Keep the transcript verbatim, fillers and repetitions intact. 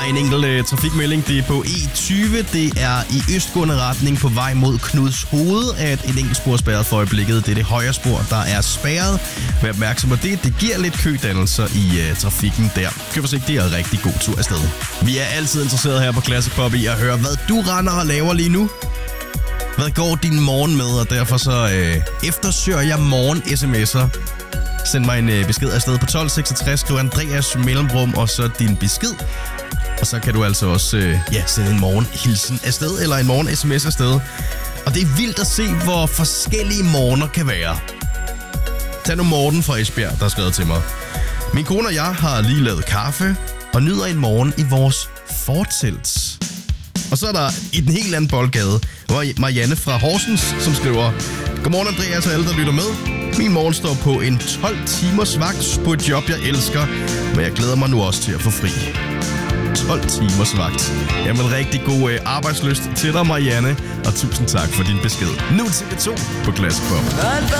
en enkelt uh, trafikmelding. Det er på E tyve. Det er i østgående retning på vej mod Knuds Hoved, at et enkelt spor er spærret for øjeblikket. Det er det højre spor, der er spærret. Vær opmærksom på det. Det giver lidt kødannelser i uh, trafikken der. Kør forsigtigt og rigtig god tur afsted. Vi er altid interesseret her på Classic Pop i at høre, hvad du render og laver lige nu. Hvad går din morgen med? Og derfor så uh, eftersøger jeg morgen-sms'er. Send mig en øh, besked afsted på tolv seksogtres, skriv Andreas mellemrum, og så din besked. Og så kan du altså også øh, ja, sende en morgenhilsen afsted, eller en morgen-sms afsted. Og det er vildt at se, hvor forskellige morgener kan være. Tag nu Morten fra Esbjerg, der har skrevet til mig. Min kone og jeg har lige lavet kaffe, og nyder en morgen i vores fortelt. Og så er der i den helt anden boldgade, Marianne fra Horsens, som skriver: Godmorgen Andreas og alle, der lytter med. Min morgen står på en tolv timers vagt på et job, jeg elsker, men jeg glæder mig nu også til at få fri. tolv timers vagt. Jamen rigtig god øh, arbejdslyst til dig, Marianne, og tusind tak for din besked. Nu til B to på Classic Pop.